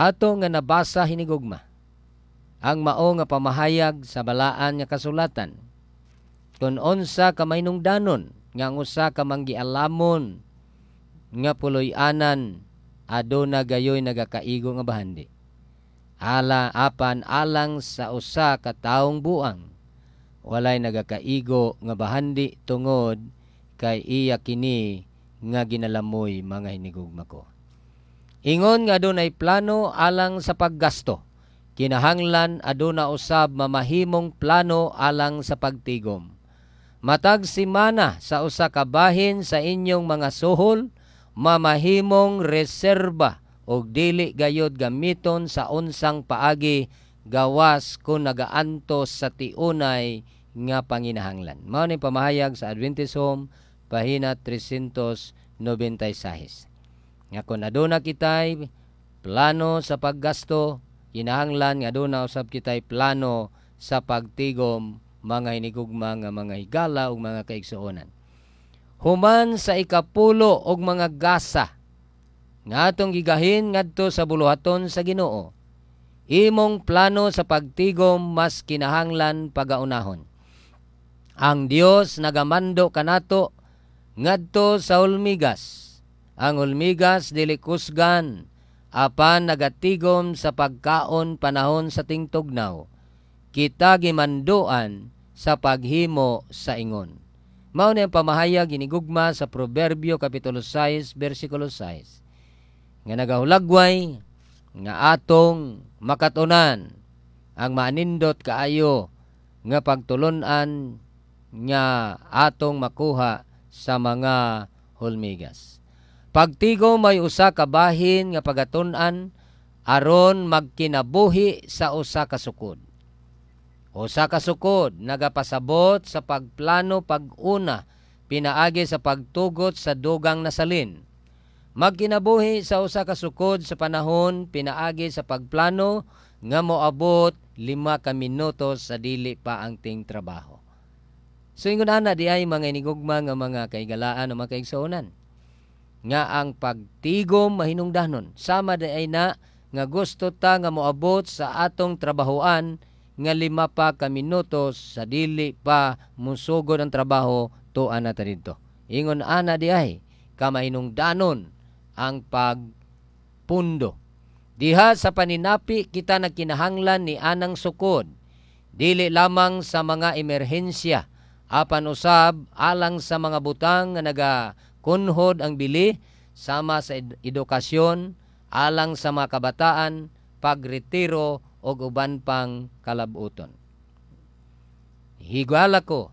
Ato nga nabasa hinigugma ang mao nga pamahayag sa balaan nga kasulatan. Kung unsa ka mahinungdanon nga ang usa ka manggialamon nga puloy-anan aduna gayoy nagakaigo nga bahandi. Apan alang sa usa ka taong buang walay nagakaigo nga bahandi tungod kay iya kini nga ginalamoy mga hinigugma ko. Ingon nga adunay plano alang sa paggasto. Kinahanglan aduna usab mamahimong plano alang sa pagtigom. Matag simana sa usa ka bahin sa inyong mga suhol, mamahimong reserba og dili gayod gamiton sa unsang paagi gawas kung nagaantos sa tiunay nga panginahanglan. Mao ni pamahayag sa Adventist Home, pahina 396. Nga kung aduna kitay plano sa paggasto, kinahanglan nga aduna usab kitay plano sa pagtigom mga hinigugma nga mga higala ug mga kaigsuonan. Human sa ikapulo og mga gasa nga atong gigahin ngadto sa buluhaton sa Ginoo, imong plano sa pagtigom mas kinahanglan pagaunahon. Ang Dios nagamando kanato ngadto sa hulmigas. Ang hulmigas dili kusgan, apan nagatigom sa pagkaon panahon sa tingtugnaw. Kita gimanduan sa paghimo sa ingon. Mao ni ang pamahayag ginigugma sa Proverbio kapitulo 6 bersikulo 6. Nga nagahulagway nga atong makatunan ang manindot kaayo nga pagtulunan nga atong makuha sa mga hulmigas. Pagtigom may usa ka bahin nga pagatun-an aron magkinabuhi sa usa ka sukod. Usa ka sukod nagapasabot sa pagplano pag-una pinaagi sa pagtugot sa dugang nasalin. Magkinabuhi sa usa ka sukod sa panahon pinaagi sa pagplano nga moabot 5 ka minutos sa dili pa ang ting trabaho. So ingon ana di ay mga inigugma nga mga kaigalaan o mga kaigsuonan nga ang pagtigom mahinungdanon sama di ay na nga gusto ta nga moabot sa atong trabahoan nga 5 pa ka minutos sa dili pa musugod ang trabaho tuan na ta didto. Ingon ana di ay kamahinungdanon ang pagpundo. Diha sa paninapi kita nagkinahanglan ni anang sukod dili lamang sa mga emerhensya apan usab alang sa mga butang nga nagakunhod ang bili sama sa edukasyon, alang sa mga kabataan, pagretiro o uban pang kalabuton. Higala ko,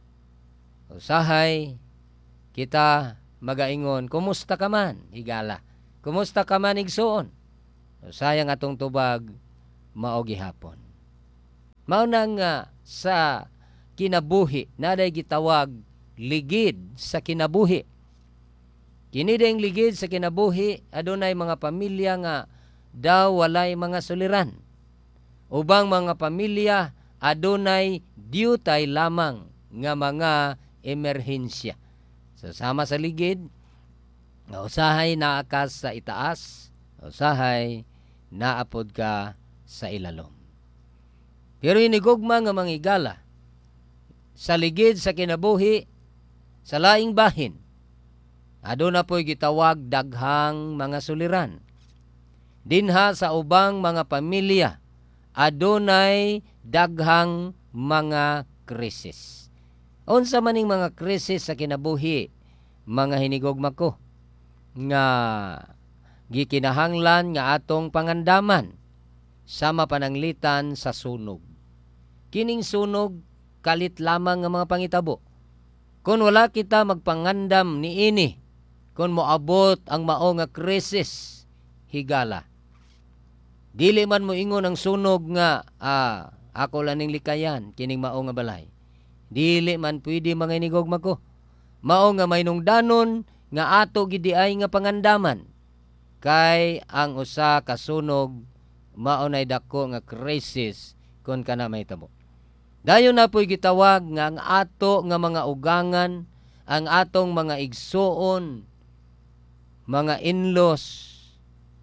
usahay kita magaingon, kumusta ka man, higala? Kumusta ka man, igsuon? Usayang atong tubag, mao gihapon. Mao na nga sa kinabuhi, naday gitawag ligid sa kinabuhi. Kini ding ligid sa kinabuhi, adunay mga pamilya nga daw walay mga suliran. Ubang mga pamilya adunay diyutay lamang nga mga emerhensya. So sama sa ligid, nga usahay naakas sa itaas, usahay naapod ka sa ilalom. Pero inigugma nga mga igala, sa ligid sa kinabuhi, sa laing bahin, aduna po'y gitawag daghang mga suliran. Dinha sa ubang mga pamilya, adunay daghang mga krisis. Unsa maning mga krisis sa kinabuhi, mga hinigugma ko, nga gikinahanglan nga atong pangandaman sama pananglitan sa sunog. Kining sunog kalit lamang nga mga pangitabo. Kung wala kita magpangandam ni ini, kung moabot ang mao nga krisis, higala. Dili man mo ingon ang sunog nga, ako laning likayan, kining mao nga balay. Dili man pwede mga inigugma ko. Mao nga mahinungdanon nga ato gidiay nga pangandaman. Kay ang usa ka sunog, mao nay dako nga krisis kung kana may tabo. Dayon na po'y gitawag nga ang ato nga mga ugangan, ang atong mga igsuon, mga inlos,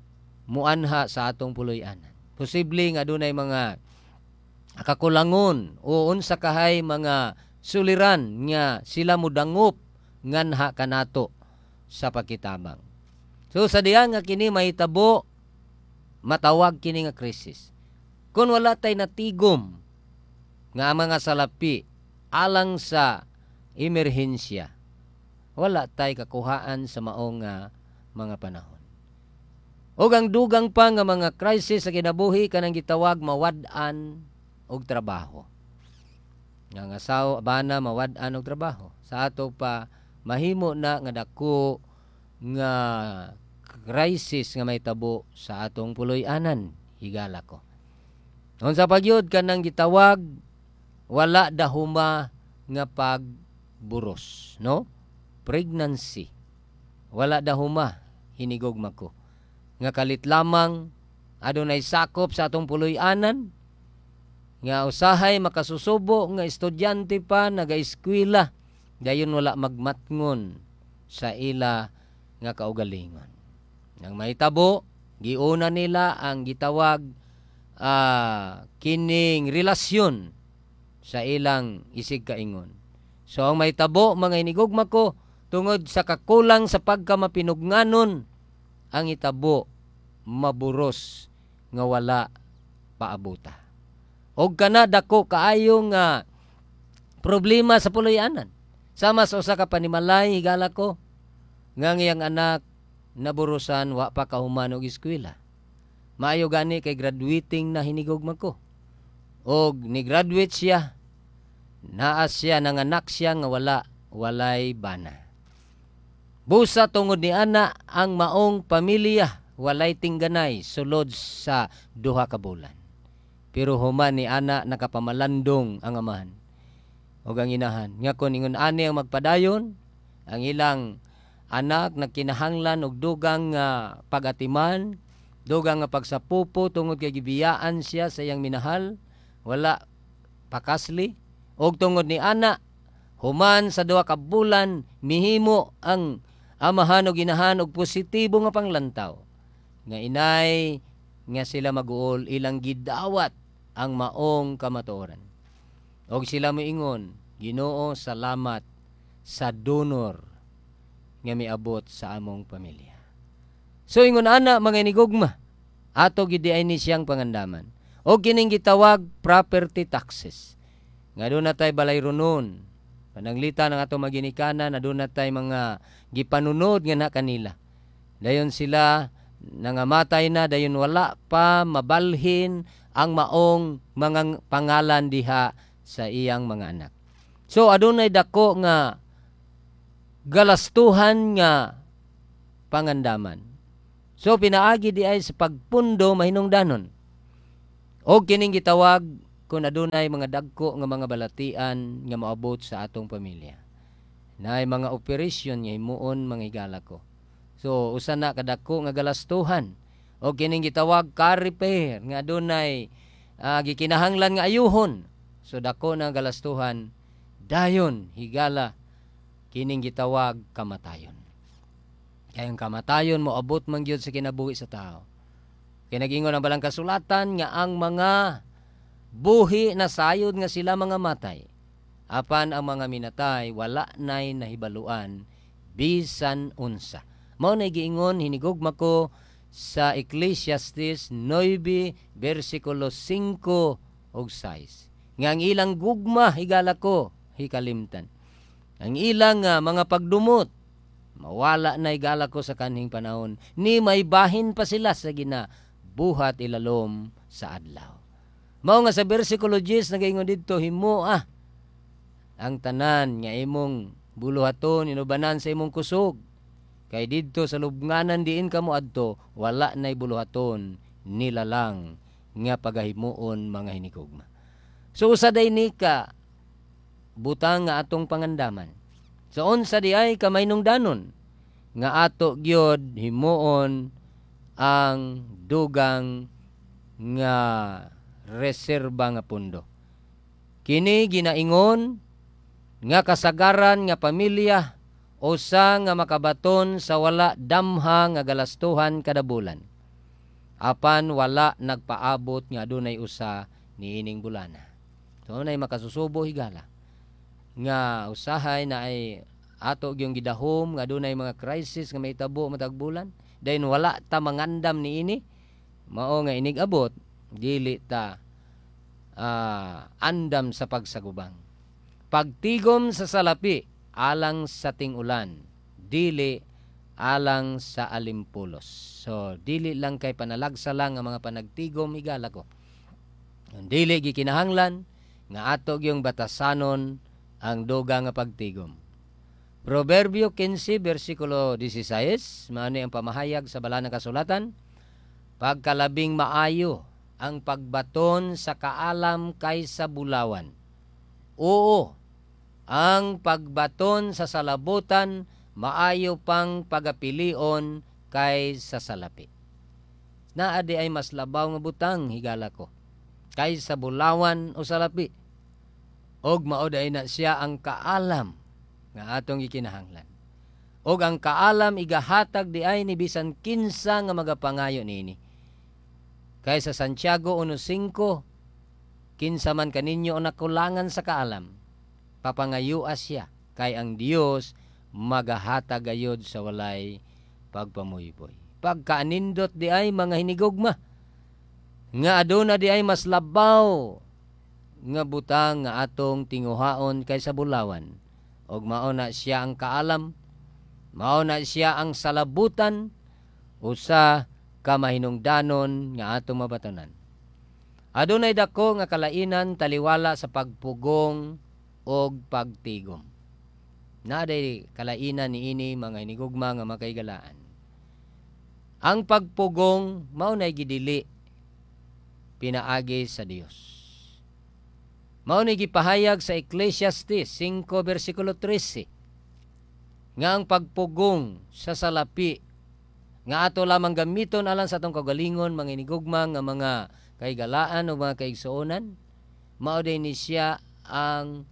muanha sa atong puloy-anan. Posible nga adunay mga kakulangon o unsa kahay mga suliran nga sila mudangop nganha kanato sa pakitabang. So sa diha nga kini mahitabo, matawag kini nga krisis. Kung wala tay natigom nga mga salapi alang sa emerhensya, wala tay kakuhaan sa maong mga panahon. O ang dugang pa nga mga krisis sa kinabuhi kanang gitawag mawad-an og trabaho. Nga asawa bana mawad-an og trabaho. Sa ato pa mahimo na nga dako nga crisis nga may tabo sa atong puloy-anan, higala ko. Unsa pagyud kanang gitawag wala dahuma nga pagburos, no? Pregnancy. Wala dahuma hinigugma ko. Nga kalit lamang adunay sakop sa atong puloy-anan nga usahay makasusubo nga estudyante pa naga-eskwela dayon wala magmatngon sa ila nga kaugalingon. Nang mahitabo, giuna nila ang gitawag kining relasyon sa ilang isig kaingon. So ang mahitabo mga hinigugma ko tungod sa kakulang sa pagkamapinugnanon ang itabo maburos nga wala paabuta. Og kana dako kaayo nga problema sa puloy-anan. Sama sa usa ka panimalay higala ko nga ngiyang anak naburusan wa pa kahuman og eskwela. Maayo gani kay graduating na hinigugma ko. Og ni graduate siya, naa siya nanganak siya nga walay bana. Busa tungod ni ana ang maong pamilya walay tingganay sulod sa duha ka bulan. Pero human ni ana nakapamalandong ang amahan o ang inahan. Nga kung ingon ani ang magpadayon, ang ilang anak nagkinahanglan og dugang pagatiman, dugang nga pagsapupo tungod kay gibiyaan siya sa iyang minahal, wala pakasli. Og tungod ni ana, human sa duha ka bulan, mihimo ang amahan og inahan og positibo nga panglantaw. Nga inay nga sila mag-uol ilang gidawat ang maong kamatuoran. Og sila moingon, Ginoo salamat sa donor nga miabot sa among pamilya. So ingon ana mga inigugma, ato gid ay ni siyang pangandaman. Og kining gitawag property taxes. Nga doon na tayo balay runon. Pananglita ng ato maginikanan na doon na tayo mga gipanunod nga na kanila. Dayon sila nangamatay na, dayon wala pa mabalhin ang maong mga pangalan diha sa iyang mga anak. So adunay dako nga galastuhan nga pangandaman. So pinaagi di ay sa pagpundo mahinungdanon. O kining gitawag kung adunay mga dagko nga mga balatian nga moabot sa atong pamilya. Naay mga operasyon nga himuon mga higala ko. So usa na kadako nga galastuhan. O kining gitawag car repair nga adunay gikinahanglan nga ayuhon. So dako na galastuhan dayon higala kining gitawag kamatayon. Kaya ang kamatayon moabot man gyud sa kinabuhi sa tao. Kaya nag-ingon ang balang kasulatan nga ang mga buhi na sayod nga sila mga matay. Apan ang mga minatay wala nay nahibaluan bisan unsa. Mao na giingon hinigugma ko sa Ecclesiastes 9 versikulo 5 ug 6. Nga ang ilang gugma higala ko hikalimtan. Ang ilang mga pagdumot mawala na higala ko sa kanhing panahon. Ni may bahin pa sila sa buhat ilalom sa adlaw. Mao nga sa versikulo 10 nagaingon didto himo ang tanan nga imong buluhaton inubanan sa imong kusog. Kay didto sa lubnganan diin kamo adto wala nay buluhaton nilalang nga pagahimuon mga hinigugma. So usaday ni ka butang nga atong pangandaman. So unsa di ay kamaynungdanon nga ato gyud himuon ang dugang nga reserba nga pundo. Kini ginaingon nga kasagaran nga pamilya usa nga makabaton sa wala damha nga galastuhan kada bulan. apan wala nagpaabot nga adunay usa niining bulana. So nay makasusubo higala nga usahay na ay ato gyung gidahom nga adunay mga crisis nga mahitabo matag bulan, dayon wala ta mangandam niini, mao nga inig abot dili ta andam sa pagsagubang. Pagtigom sa salapi alang sa ting-ulan, dili alang sa alimpulos. So dili lang kay panalagsa lang ang mga panagtigom higala ko. Dili gikinahanglan nga ato gyung batasanon ang duga nga pagtigom. Proverbio 15 versikulo 16 mao ni ang pamahayag sa balanang kasulatan, pagkalabing maayo ang pagbaton sa kaalam kaysa bulawan. Oo, ang pagbaton sa salabutan maayo pang pagapilion kaysa salapi. Naadi ay mas labaw nga butang higala ko kaysa bulawan o salapi. Og mao day na siya ang kaalam nga atong ikinahanglan. Og ang kaalam igahatag di ay ni bisan kinsa nga magapangayo nini. Kaysa Santiago 1:5, kinsa man kaninyo ang nakulangan sa kaalam, papangayua siya, kay ang Dios magahatag gayud sa walay pagpamuyboy. Pagkaanindot di ay mga hinigugma, nga aduna di ay mas labaw nga butang nga atong tinguhaon kaysa bulawan. Og mao na siya ang kaalam, mao na siya ang salabutan, usa ka mahinungdanon nga atong mabatanan. Adunay dako nga kalainan taliwala sa pagpugong og pagtigom. Naaday kalainan niini mga hinigugma nga makaigalaan. Ang pagpugong mao nay gidili pinaagi sa Dios. Mao ni gipahayag sa Ecclesiastes 5 versikulo 13 nga ang pagpugong sa salapi nga ato lamang gamiton alang sa atong kagalingon, mga hinigugma nga mga kaigalaan o mga kaigsuonan, mao din ni siya ang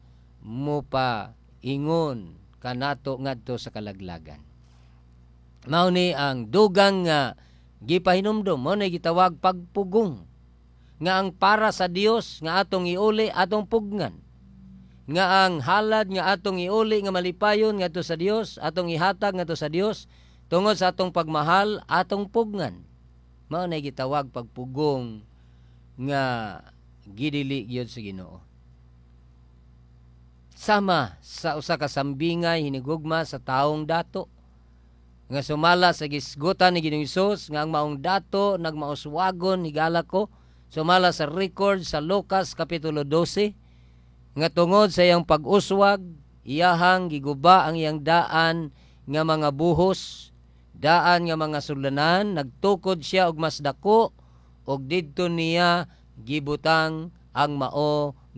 mupaingon kanato ngadto sa kalaglagan. Mao ni ang dugang nga gipahinumdom, mao ni gitawag pagpugong, nga ang para sa Dios nga atong iuli atong pugnan, nga ang halad nga atong iuli nga malipayon ngadto sa Dios, atong ihatag ngadto sa Dios tungod sa atong pagmahal atong pugnan. Mao na gitawag pagpugong nga gidili gyud sa Ginoo. Sama sa usa ka sambingay hinigugma sa taong dato nga sumala sa gisgutan ni Ginoong Hesus nga ang maong dato nagmauswagon higala ko, sumala sa record sa Lucas kapitulo 12 nga tungod sa iyang pag-uswag iyahang giguba ang iyang daan nga mga buhos, daan nga mga sulanan, nagtukod siya og mas dako og didto niya gibutang ang mao